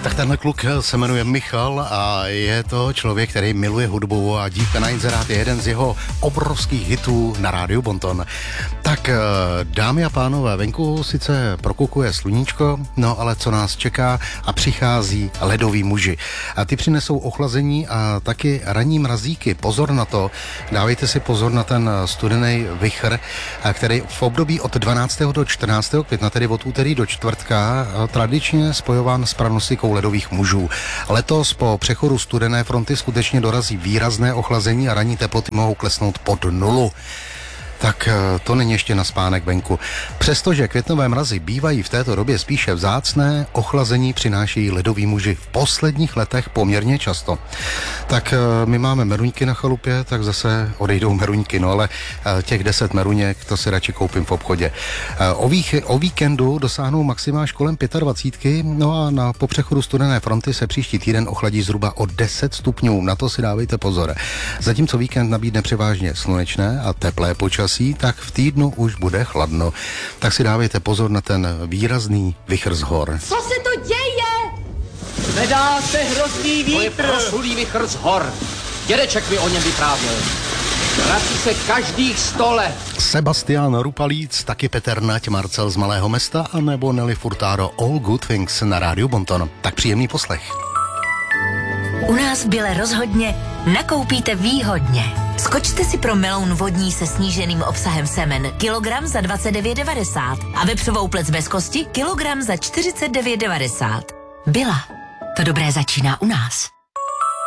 Tak tenhle kluk se jmenuje Michal a je to člověk, který miluje hudbu a Dívka na inzerát je jeden z jeho obrovských hitů na rádiu Bonton. Tak dámy a pánové, venku sice prokukuje sluníčko, no ale co nás čeká a přichází ledoví muži. A ty přinesou ochlazení a taky ranní mrazíky. Pozor na to, dávejte si pozor na ten studený vichr, který v období od 12. do 14. května, tedy od úterý do čtvrtka, tradičně spojován s pranostikou ledových mužů. Letos po přechodu studené fronty skutečně dorazí výrazné ochlazení a ranní teploty mohou klesnout pod nulu. Tak to není ještě na spánek venku. Přestože květnové mrazy bývají v této době spíše vzácné, ochlazení přinášejí ledoví muži v posledních letech poměrně často. Tak my máme meruňky na chalupě, tak zase odejdou meruňky, no ale těch 10 meruněk, to si radši koupím v obchodě. O víkendu dosáhnou maxima až kolem 25, no a po přechodu studené fronty se příští týden ochladí zhruba o 10 stupňů, na to si dávejte pozor. Zatímco víkend nabídne převážně slunečné a teplé počasí, tak v týdnu už bude chladno. Tak si dávejte pozor na ten výrazný vichr z hor. Co se to děje? Zvedá se hrozný vítr. To je proslulý vichr z hor. Dědeček mi o něm vyprávěl. Vrací se každých 100 let. Sebastian Rupalíc, taky Petr Nať, Marcel z Malého Mesta a nebo Nelly Furtado, All Good Things na rádiu Bonton. Tak příjemný poslech. U nás v Bile rozhodně nakoupíte výhodně. Skočte si pro meloun vodní se sníženým obsahem semen kilogram za 29,90 a vepřovou plec bez kosti kilogram za 49,90. Bila. To dobré začíná u nás.